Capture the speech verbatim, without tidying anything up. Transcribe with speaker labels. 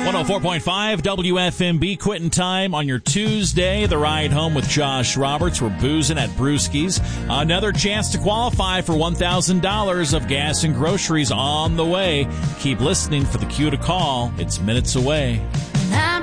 Speaker 1: one oh four point five W F M B, quitting time on your Tuesday. The ride home with Josh Roberts. We're boozing at Brewski's. Another chance to qualify for one thousand dollars of gas and groceries on the way. Keep listening for the cue to call. It's minutes away.